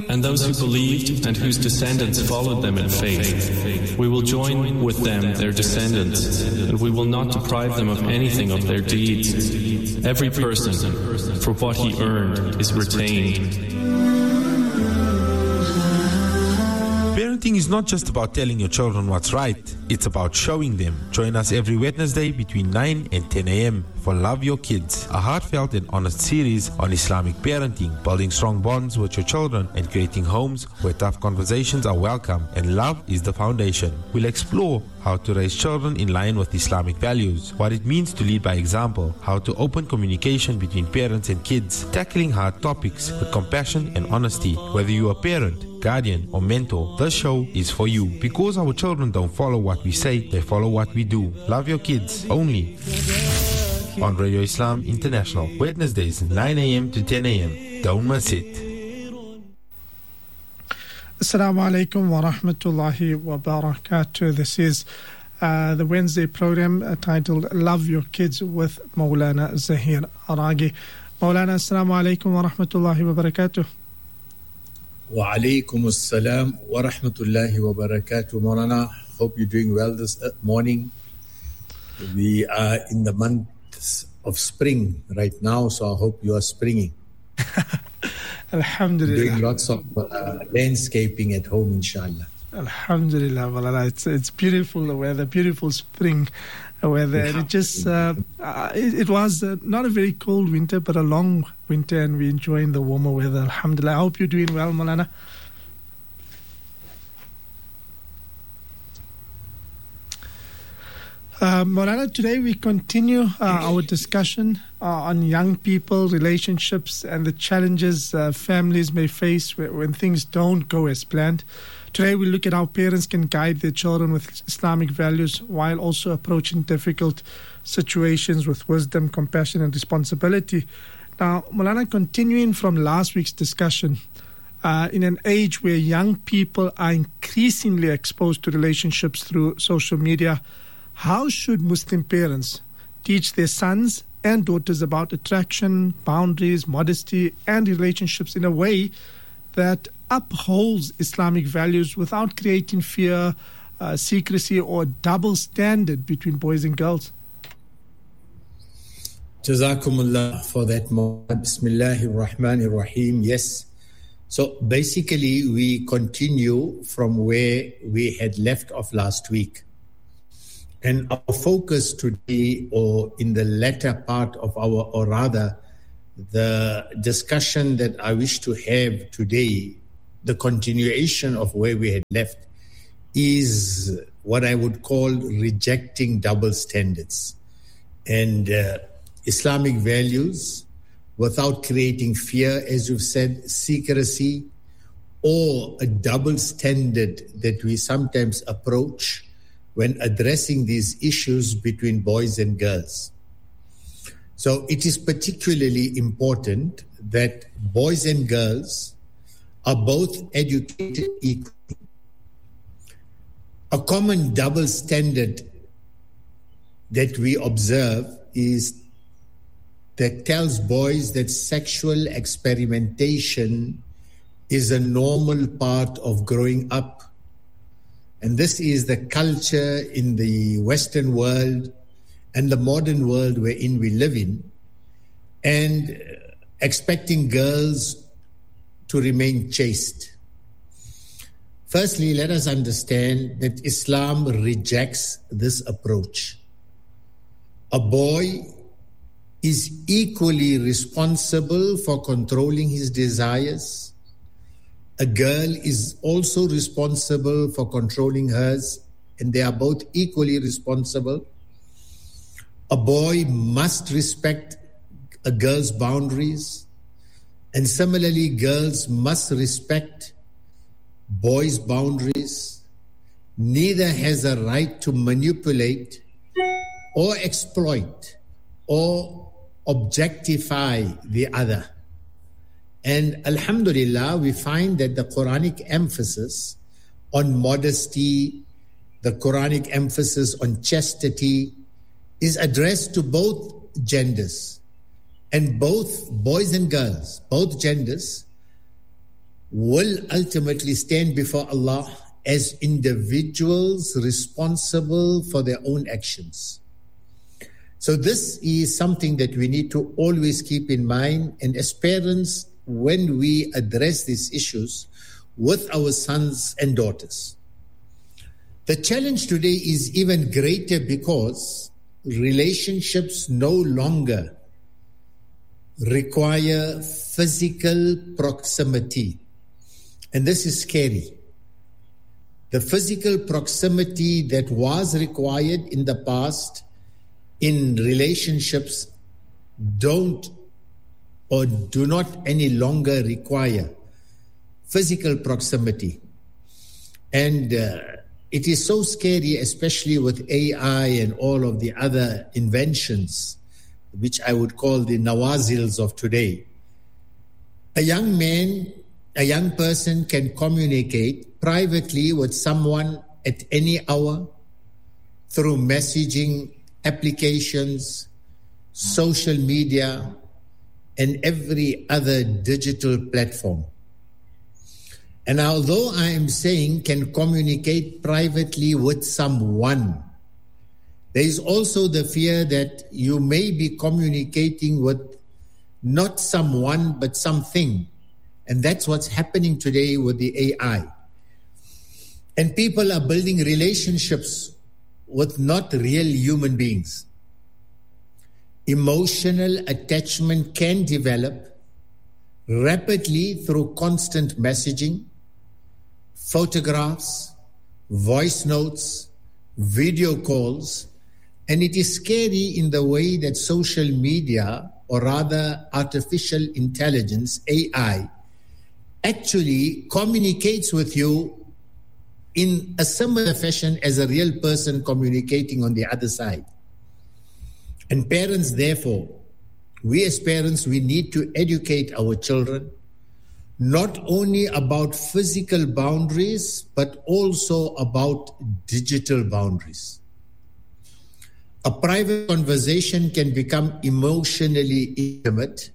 and those who believed and whose descendants followed them in faith. We will join with them their descendants, and we will not deprive them of anything of their deeds. Every person, for what he earned, is retained. Parenting is not just about telling your children what's right, it's about showing them. Join us every Wednesday between 9 and 10 a.m. for Love Your Kids, a heartfelt and honest series on Islamic parenting, building strong bonds with your children and creating homes where tough conversations are welcome and love is the foundation. We'll explore how to raise children in line with Islamic values, what it means to lead by example, how to open communication between parents and kids, tackling hard topics with compassion and honesty. Whether you're a parent, guardian or mentor, this show is for you, because our children don't follow what we say, they follow what we do. Love Your Kids, only on Radio Islam International, Wednesdays 9 a.m. to 10 a.m. Don't miss it. Assalamu alaikum wa rahmatullahi wa barakatuh. This is the Wednesday program titled Love Your Kids with Maulana Zahir Aragi. Maulana, assalamu alaikum wa rahmatullahi wa barakatuh. Wa alaikum assalam wa rahmatullahi wa barakatuh. Maulana, hope you're doing well this morning. We are in the month of spring right now, so I hope you are springing. Alhamdulillah. Doing lots of landscaping at home, inshallah. Alhamdulillah, Malala. It's beautiful, the weather, beautiful spring weather. And it just, it was not a very cold winter, but a long winter, and we're enjoying the warmer weather. Alhamdulillah. I hope you're doing well, Malana. Maulana, today we continue our discussion on young people, relationships, and the challenges families may face when things don't go as planned. Today we look at how parents can guide their children with Islamic values while also approaching difficult situations with wisdom, compassion, and responsibility. Now, Maulana, continuing from last week's discussion, in an age where young people are increasingly exposed to relationships through social media, how should Muslim parents teach their sons and daughters about attraction, boundaries, modesty, and relationships in a way that upholds Islamic values without creating fear, secrecy, or double standard between boys and girls? Jazakumullah for that. Bismillahir Rahmanir Rahim. Yes. So basically, we continue from where we had left off last week. And our focus today, or in the latter part of or rather, the discussion that I wish to have today, the continuation of where we had left, is what I would call rejecting double standards and Islamic values without creating fear, as you've said, secrecy, or a double standard that we sometimes approach when addressing these issues between boys and girls. So it is particularly important that boys and girls are both educated equally. A common double standard that we observe is that tells boys that sexual experimentation is a normal part of growing up. And this is the culture in the Western world and the modern world wherein we live in, and expecting girls to remain chaste. Firstly, let us understand that Islam rejects this approach. A boy is equally responsible for controlling his desires. A girl is also responsible for controlling hers, and they are both equally responsible. A boy must respect a girl's boundaries, and similarly, girls must respect boys' boundaries. Neither has a right to manipulate or exploit or objectify the other. And alhamdulillah, we find that the Quranic emphasis on modesty, the Quranic emphasis on chastity is addressed to both genders. And both boys and girls, both genders, will ultimately stand before Allah as individuals responsible for their own actions. So this is something that we need to always keep in mind, and as parents, when we address these issues with our sons and daughters. The challenge today is even greater because relationships no longer require physical proximity. And this is scary. The physical proximity that was required in the past in relationships do not any longer require physical proximity. And it is so scary, especially with AI and all of the other inventions, which I would call the nawazils of today. A young person can communicate privately with someone at any hour through messaging applications, social media, and every other digital platform. And although I am saying can communicate privately with someone, there is also the fear that you may be communicating with not someone, but something. And that's what's happening today with the AI. And people are building relationships with not real human beings. Emotional attachment can develop rapidly through constant messaging, photographs, voice notes, video calls, and it is scary in the way that social media, or rather artificial intelligence, AI, actually communicates with you in a similar fashion as a real person communicating on the other side. And parents, therefore, we as parents, we need to educate our children not only about physical boundaries, but also about digital boundaries. A private conversation can become emotionally intimate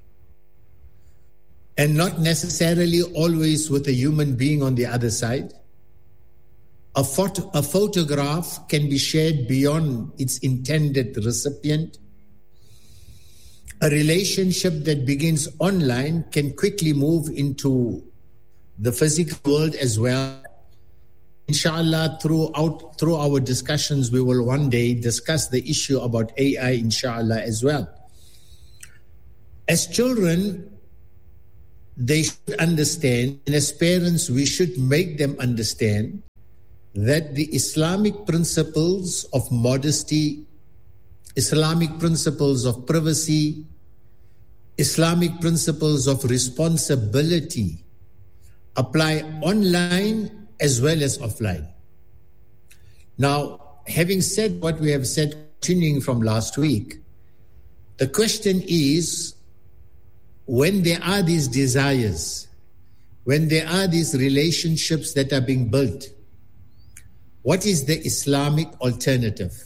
and not necessarily always with a human being on the other side. A photograph can be shared beyond its intended recipient. A relationship that begins online can quickly move into the physical world as well. Inshallah, through our discussions, we will one day discuss the issue about AI, inshallah, as well. As children, they should understand, and as parents, we should make them understand that the Islamic principles of modesty, Islamic principles of privacy, Islamic principles of responsibility apply online as well as offline. Now, having said what we have said, continuing from last week, the question is, when there are these desires, when there are these relationships that are being built, what is the Islamic alternative?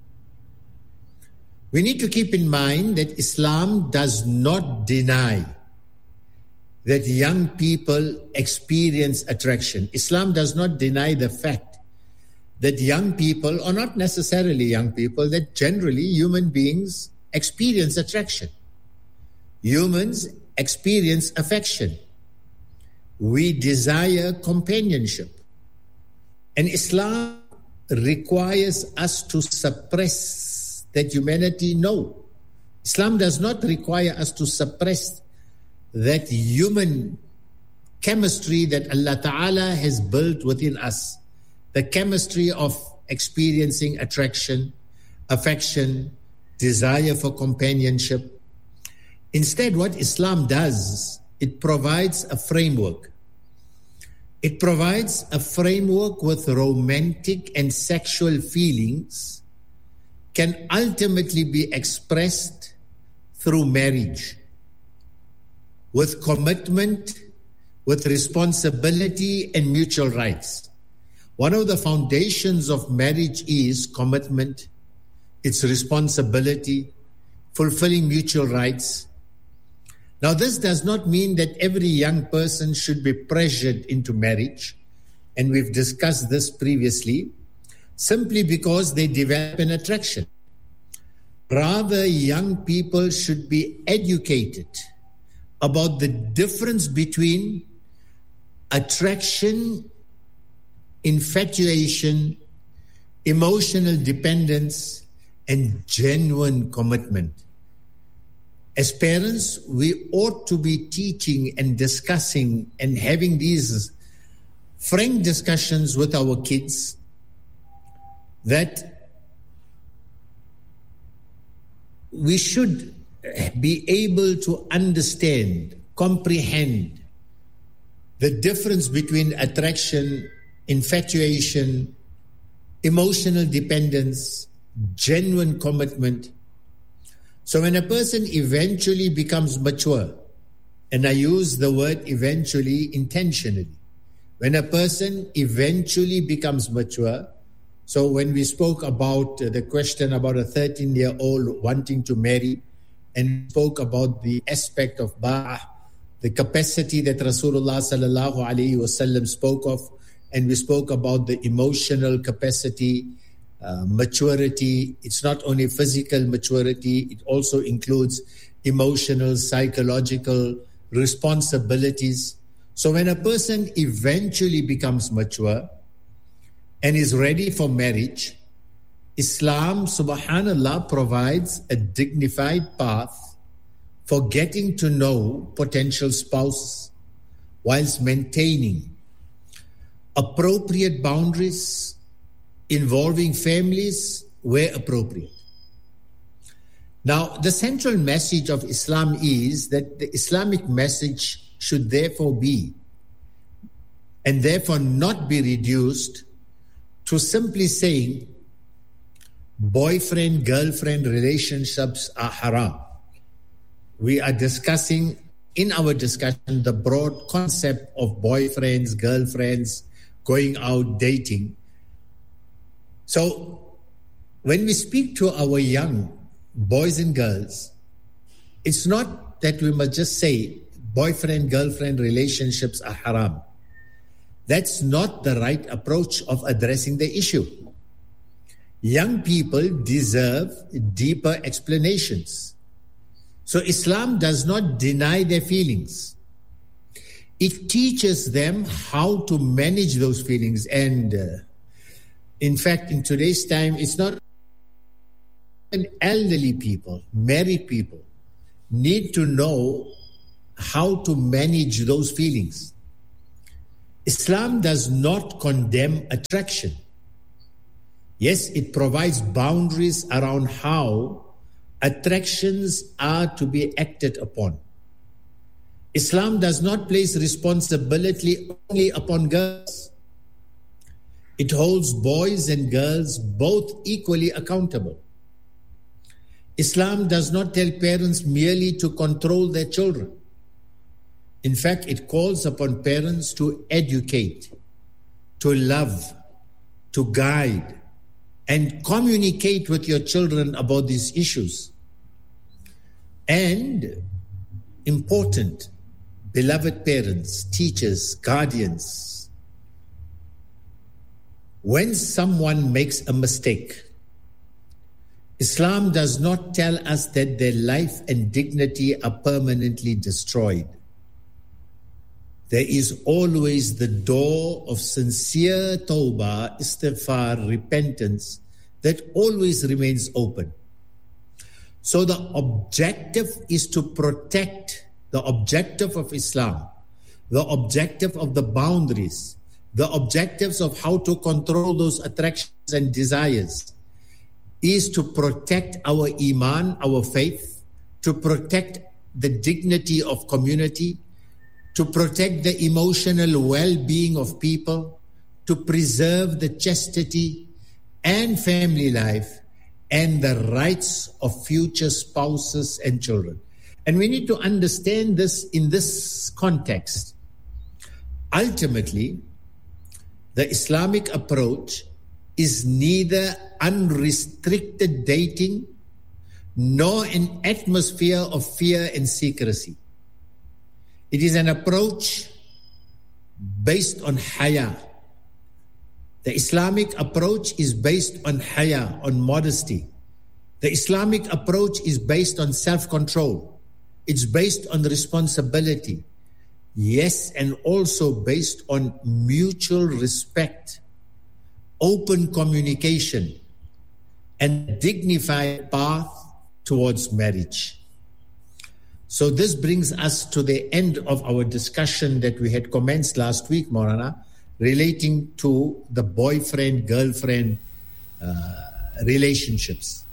We need to keep in mind that Islam does not deny that young people experience attraction. Islam does not deny the fact that young people, or not necessarily young people, that generally human beings experience attraction. Humans experience affection. We desire companionship. And Islam requires us to suppress that humanity? No. Islam does not require us to suppress that human chemistry that Allah Ta'ala has built within us, the chemistry of experiencing attraction, affection, desire for companionship. Instead, what Islam does, it provides a framework. It provides a framework with romantic and sexual feelings can ultimately be expressed through marriage, with commitment, with responsibility and mutual rights. One of the foundations of marriage is commitment, its responsibility, fulfilling mutual rights. Now, this does not mean that every young person should be pressured into marriage, and we've discussed this previously, simply because they develop an attraction. Rather, young people should be educated about the difference between attraction, infatuation, emotional dependence, and genuine commitment. As parents, we ought to be teaching and discussing and having these frank discussions with our kids that we should be able to understand, comprehend the difference between attraction, infatuation, emotional dependence, genuine commitment. So when a person eventually becomes mature, and I use the word eventually intentionally, when a person eventually becomes mature, so when we spoke about the question about a 13-year-old wanting to marry, and spoke about the aspect of ba'ah, the capacity that Rasulullah sallallahu alaihi wasallam spoke of, and we spoke about the emotional capacity, maturity. It's not only physical maturity, it also includes emotional, psychological responsibilities. So when a person eventually becomes mature and is ready for marriage, Islam, subhanallah, provides a dignified path for getting to know potential spouses whilst maintaining appropriate boundaries involving families where appropriate. Now, the central message of Islam is that the Islamic message should therefore be, and therefore not be reduced to simply saying boyfriend-girlfriend relationships are haram. We are discussing, in our discussion, the broad concept of boyfriends, girlfriends, going out, dating. So when we speak to our young boys and girls, it's not that we must just say boyfriend-girlfriend relationships are haram. That's not the right approach of addressing the issue. Young people deserve deeper explanations. So Islam does not deny their feelings. It teaches them how to manage those feelings. And in fact, in today's time, it's not elderly people, married people need to know how to manage those feelings. Islam does not condemn attraction. Yes, it provides boundaries around how attractions are to be acted upon. Islam does not place responsibility only upon girls. It holds boys and girls both equally accountable. Islam does not tell parents merely to control their children. In fact, it calls upon parents to educate, to love, to guide, and communicate with your children about these issues. And important, beloved parents, teachers, guardians, when someone makes a mistake, Islam does not tell us that their life and dignity are permanently destroyed. There is always the door of sincere tawbah, istighfar, repentance that always remains open. So the objective is to protect the objective of Islam, the objective of the boundaries, the objectives of how to control those attractions and desires is to protect our iman, our faith, to protect the dignity of community, to protect the emotional well-being of people, to preserve the chastity and family life and the rights of future spouses and children. And we need to understand this in this context. Ultimately, the Islamic approach is neither unrestricted dating nor an atmosphere of fear and secrecy. It is an approach based on haya. The Islamic approach is based on haya, on modesty. The Islamic approach is based on self-control. It's based on responsibility. Yes, and also based on mutual respect, open communication, and dignified path towards marriage. So this brings us to the end of our discussion that we had commenced last week, Maulana, relating to the boyfriend-girlfriend relationships.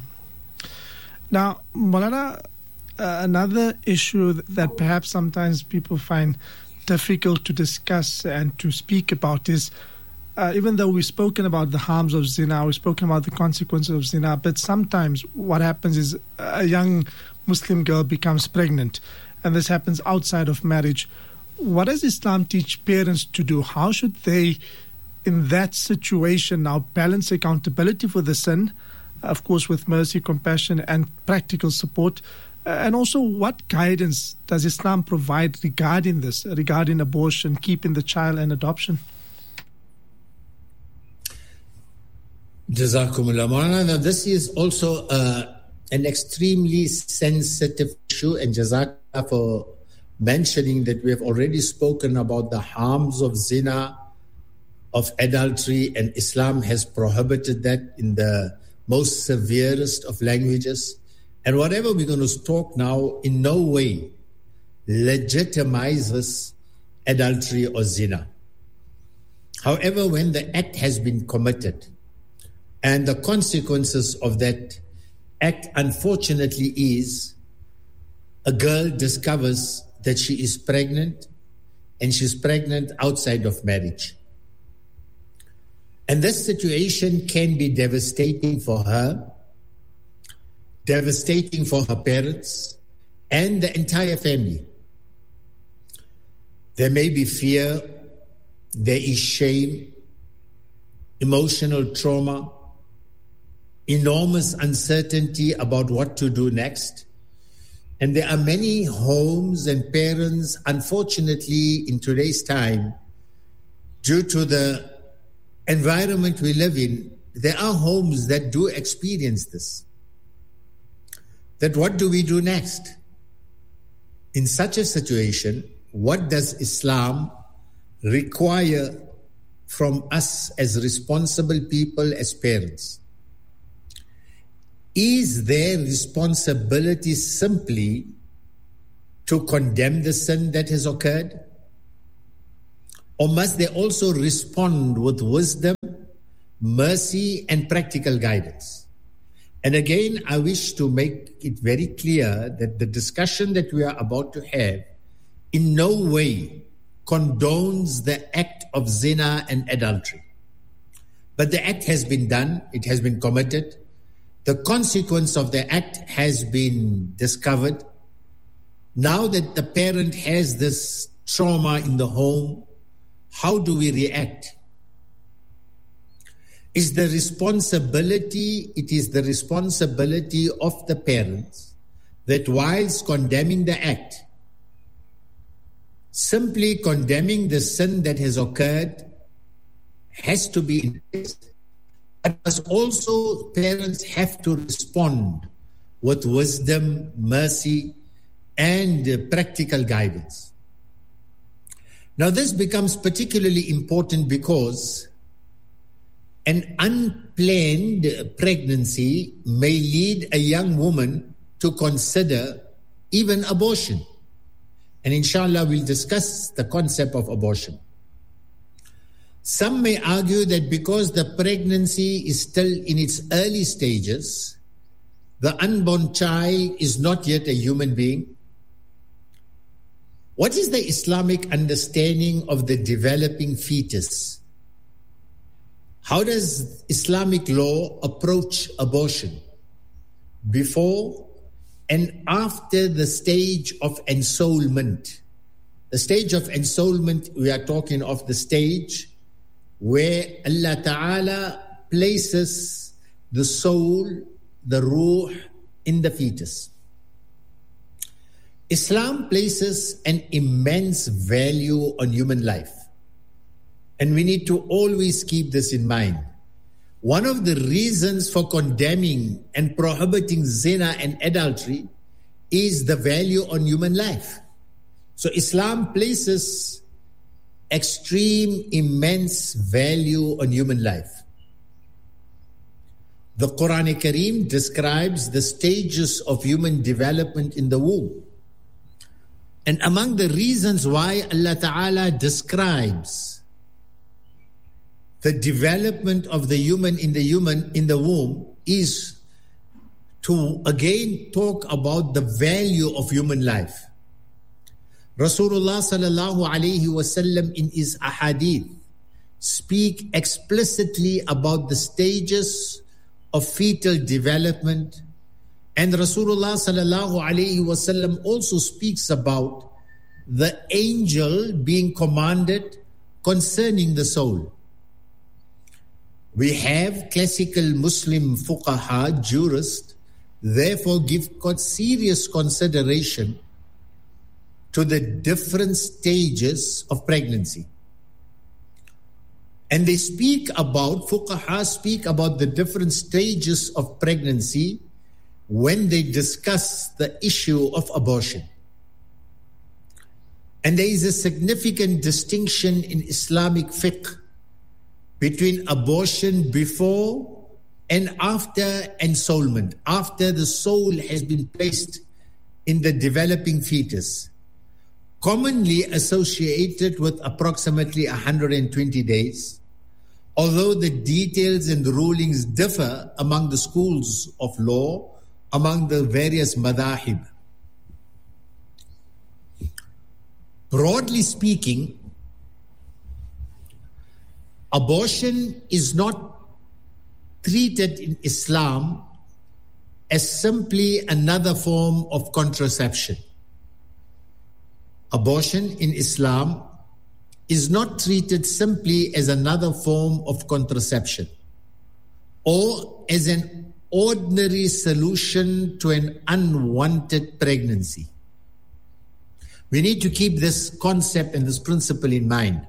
Now, Maulana, another issue that perhaps sometimes people find difficult to discuss and to speak about is, even though we've spoken about the harms of zina, we've spoken about the consequences of zina, but sometimes what happens is a young Muslim girl becomes pregnant, and this happens outside of marriage. What does Islam teach parents to do? How should they, in that situation, now balance accountability for the sin, of course, with mercy, compassion, and practical support? And also, what guidance does Islam provide regarding this, regarding abortion, keeping the child, and adoption? Jazakumullah. Maulana, this is also an extremely sensitive issue, and Jazakallah for mentioning that we have already spoken about the harms of zina, of adultery, and Islam has prohibited that in the most severest of languages. And whatever we're going to talk now in no way legitimizes adultery or zina. However, when the act has been committed and the consequences of that act, unfortunately, is a girl discovers that she is pregnant, and she's pregnant outside of marriage. And this situation can be devastating for her, devastating for her parents, and the entire family. There may be fear, there is shame, emotional trauma, enormous uncertainty about what to do next. And there are many homes and parents, unfortunately, in today's time, due to the environment we live in, there are homes that do experience this. That what do we do next? In such a situation, what does Islam require from us as responsible people, as parents? Is their responsibility simply to condemn the sin that has occurred? Or must they also respond with wisdom, mercy, and practical guidance? And again, I wish to make it very clear that the discussion that we are about to have in no way condones the act of zina and adultery. But the act has been done, it has been committed. The consequence of the act has been discovered. Now that the parent has this trauma in the home, how do we react? It is the responsibility of the parents that whilst condemning the act, simply condemning the sin that has occurred has to be increased. But also parents have to respond with wisdom, mercy, and practical guidance. Now this becomes particularly important because an unplanned pregnancy may lead a young woman to consider even abortion. And inshallah, we'll discuss the concept of abortion. Some may argue that because the pregnancy is still in its early stages, the unborn child is not yet a human being. What is the Islamic understanding of the developing fetus? How does Islamic law approach abortion before and after the stage of ensoulment? The stage of ensoulment, we are talking of the stage where Allah Ta'ala places the soul, the ruh, in the fetus. Islam places an immense value on human life. And we need to always keep this in mind. One of the reasons for condemning and prohibiting zina and adultery is the value on human life. So Islam places extreme, immense value on human life. The Quran Kareem describes the stages of human development in the womb. And among the reasons why Allah Ta'ala describes the development of the human in the womb is to again talk about the value of human life. Rasulullah sallallahu alayhi wasallam in his ahadith speak explicitly about the stages of fetal development, and Rasulullah sallallahu alayhi wasallam also speaks about the angel being commanded concerning the soul. We have classical Muslim fuqaha, jurists, therefore give serious consideration to the different stages of pregnancy. And they fuqaha speak about the different stages of pregnancy when they discuss the issue of abortion. And there is a significant distinction in Islamic fiqh between abortion before and after ensoulment, after the soul has been placed in the developing fetus, commonly associated with approximately 120 days, although the details and the rulings differ among the schools of law, among the various madahib. Broadly speaking, abortion is not treated in Islam as simply another form of contraception. Abortion in Islam is not treated simply as another form of contraception or as an ordinary solution to an unwanted pregnancy. We need to keep this concept and this principle in mind.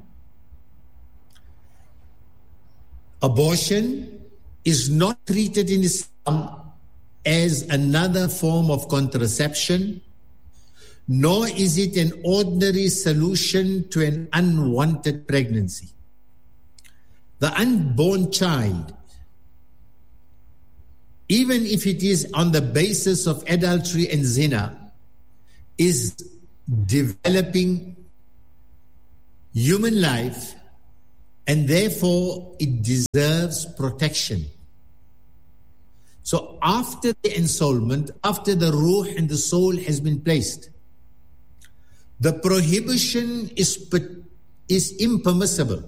Abortion is not treated in Islam as another form of contraception, nor is it an ordinary solution to an unwanted pregnancy. The unborn child, even if it is on the basis of adultery and zina, is developing human life, and therefore it deserves protection. So after the ensoulment, after the ruh and the soul has been placed, the prohibition is impermissible.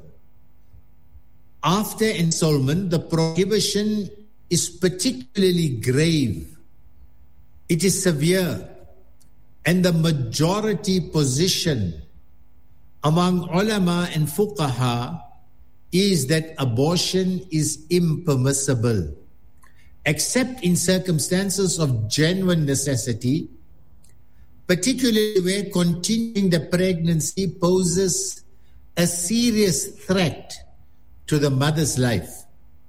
After ensoulment, the prohibition is particularly grave. It is severe. And the majority position among ulama and fuqaha is that abortion is impermissible, except in circumstances of genuine necessity, particularly where continuing the pregnancy poses a serious threat to the mother's life.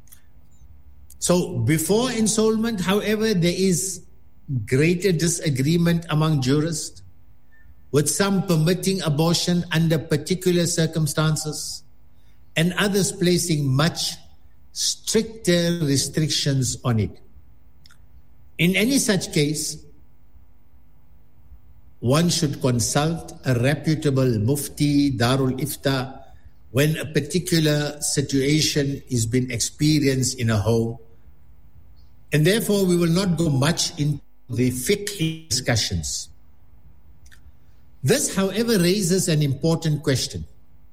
So before ensoulment, however, there is greater disagreement among jurists, with some permitting abortion under particular circumstances and others placing much stricter restrictions on it. In any such case, one should consult a reputable mufti, Darul Ifta, when a particular situation is being experienced in a home. And therefore, we will not go much into the fiqh discussions. This, however, raises an important question.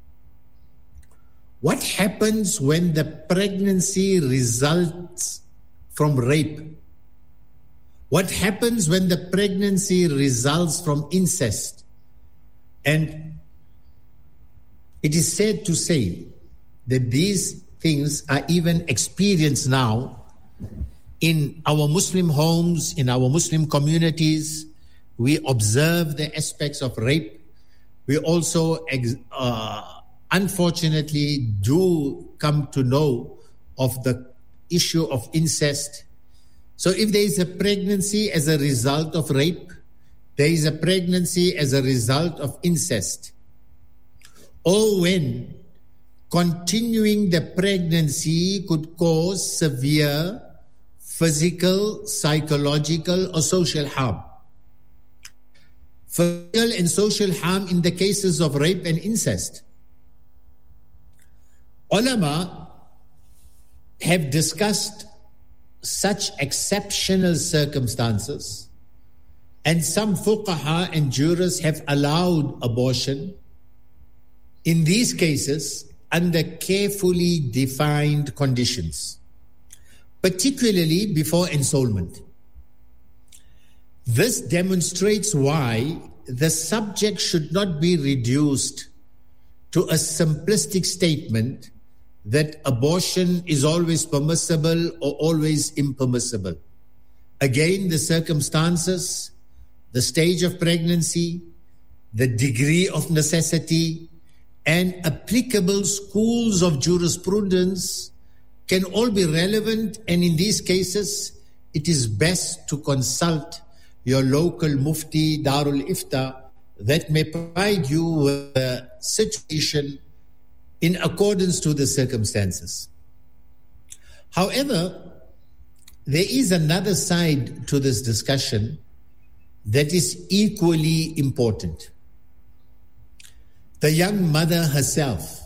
What happens when the pregnancy results from rape? What happens when the pregnancy results from incest? And it is sad to say that these things are even experienced now in our Muslim homes, in our Muslim communities, we observe the aspects of rape. We also, unfortunately, do come to know of the issue of incest. So if there is a pregnancy as a result of rape, there is a pregnancy as a result of incest, or when continuing the pregnancy could cause severe physical, psychological, or social harm. Physical and social harm in the cases of rape and incest. Ulama have discussed such exceptional circumstances, and some fuqaha and jurists have allowed abortion in these cases under carefully defined conditions, particularly before ensoulment. This demonstrates why the subject should not be reduced to a simplistic statement that abortion is always permissible or always impermissible. Again, the circumstances, the stage of pregnancy, the degree of necessity, and applicable schools of jurisprudence can all be relevant, and in these cases, it is best to consult your local mufti, Darul Ifta, that may provide you with a situation in accordance to the circumstances. However, there is another side to this discussion that is equally important. The young mother herself.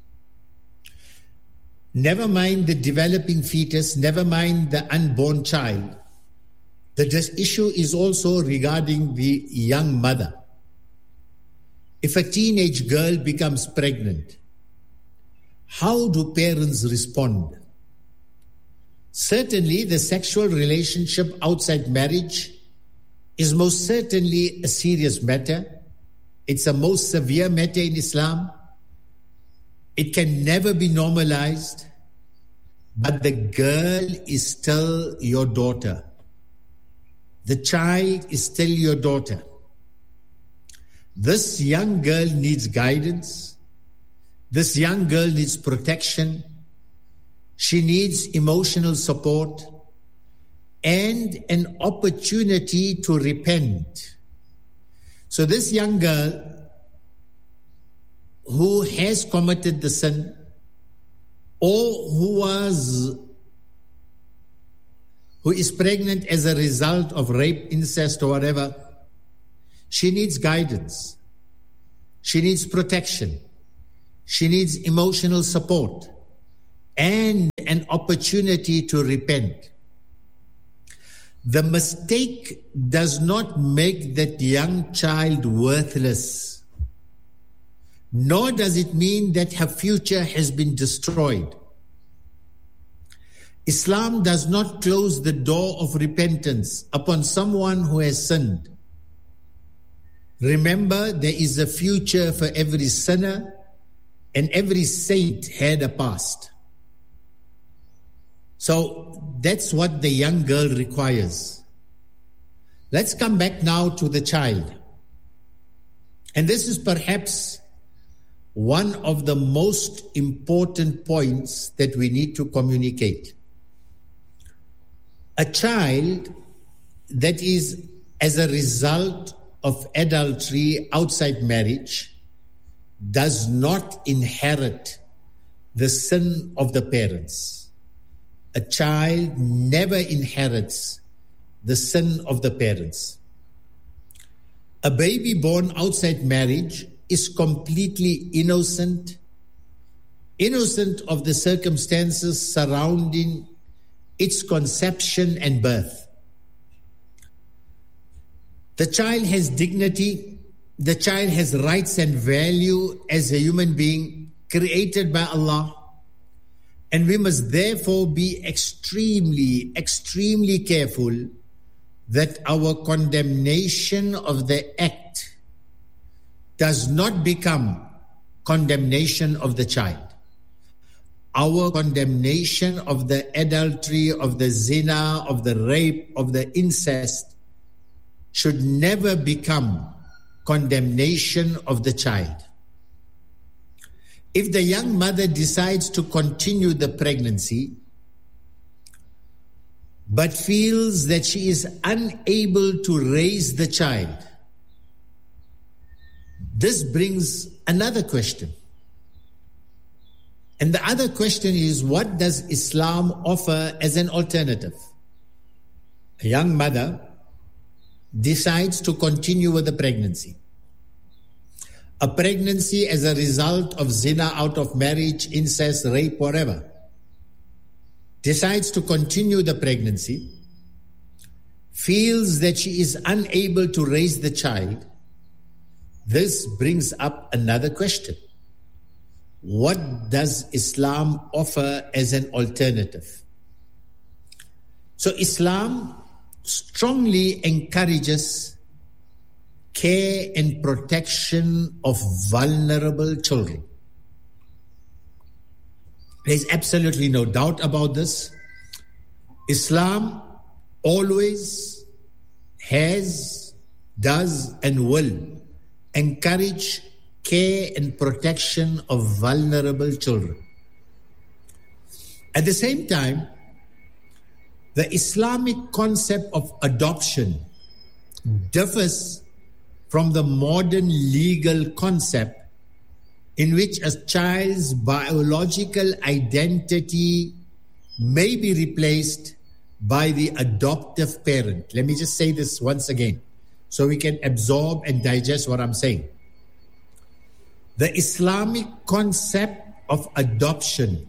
Never mind the developing fetus, never mind the unborn child. The issue is also regarding the young mother. If a teenage girl becomes pregnant, how do parents respond? Certainly, the sexual relationship outside marriage is most certainly a serious matter. It's a most severe matter in Islam. It can never be normalized, but the girl is still your daughter. The child is still your daughter. This young girl needs guidance. This young girl needs protection. She needs emotional support and an opportunity to repent. So this young girl who has committed the sin, or who is pregnant as a result of rape, incest, or whatever, she needs guidance. She needs protection. She needs emotional support and an opportunity to repent. The mistake does not make that young child worthless, nor does it mean that her future has been destroyed. Islam does not close the door of repentance upon someone who has sinned. Remember, there is a future for every sinner, and every saint had a past. So that's what the young girl requires. Let's come back now to the child. And this is perhaps one of the most important points that we need to communicate. A child that is as a result of adultery outside marriage does not inherit the sin of the parents. A child never inherits the sin of the parents. A baby born outside marriage is completely innocent of the circumstances surrounding its conception and birth. The child has dignity. The child has rights and value as a human being created by Allah. And we must therefore be extremely, extremely careful that our condemnation of the act does not become condemnation of the child. Our condemnation of the adultery, of the zina, of the rape, of the incest should never become condemnation of the child. If the young mother decides to continue the pregnancy, but feels that she is unable to raise the child, this brings another question. And the other question is, what does Islam offer as an alternative? A young mother decides to continue with the pregnancy. A pregnancy as a result of zina, out of marriage, incest, rape, whatever. Decides to continue the pregnancy, feels that she is unable to raise the child. This brings up another question. What does Islam offer as an alternative? So Islam strongly encourages care and protection of vulnerable children. There's absolutely no doubt about this. Islam always has, does, and will encourage care and protection of vulnerable children. At the same time, the Islamic concept of adoption differs from the modern legal concept in which a child's biological identity may be replaced by the adoptive parent. Let me just say this once again so we can absorb and digest what I'm saying. The Islamic concept of adoption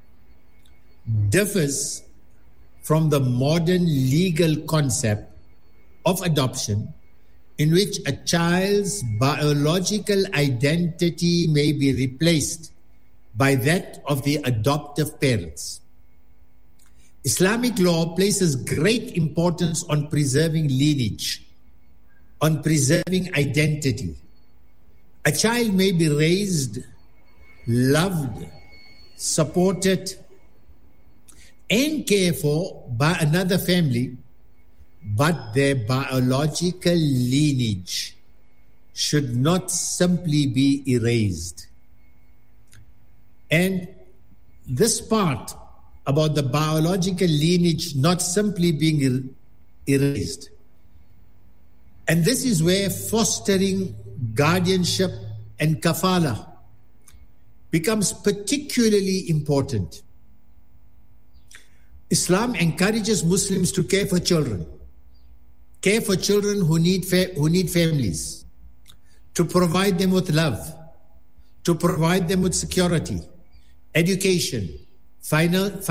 differs from the modern legal concept of adoption in which a child's biological identity may be replaced by that of the adoptive parents. Islamic law places great importance on preserving lineage, on preserving identity. A child may be raised, loved, supported, and cared for by another family, but their biological lineage should not simply be erased. And this part about the biological lineage not simply being erased, and this is where fostering guardianship and kafala becomes particularly important. Islam encourages Muslims to care for children who need families, to provide them with love, to provide them with security, education,